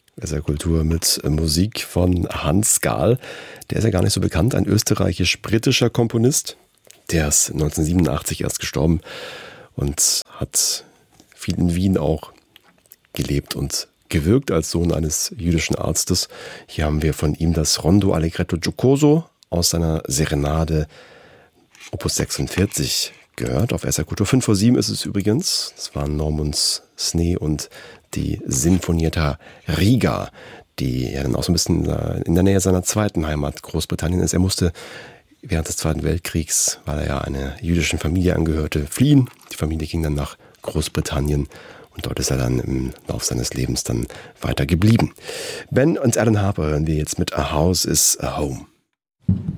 SR Kultur mit Musik von Hans Gahl. Der ist ja gar nicht so bekannt, ein österreichisch-britischer Komponist. Der ist 1987 erst gestorben und hat viel in Wien auch gelebt und gewirkt als Sohn eines jüdischen Arztes. Hier haben wir von ihm das Rondo Allegretto Giocoso aus seiner Serenade Opus 46 gehört. Auf SR Kultur 5 vor 7 ist es übrigens. Das waren Norman Snee und die Sinfonietta Riga, die ja dann auch so ein bisschen in der Nähe seiner zweiten Heimat Großbritannien ist. Er musste während des Zweiten Weltkriegs, weil er ja einer jüdischen Familie angehörte, fliehen. Die Familie ging dann nach Großbritannien und dort ist er dann im Laufe seines Lebens dann weiter geblieben. Ben und Alan Harper hören wir jetzt mit A House is a Home.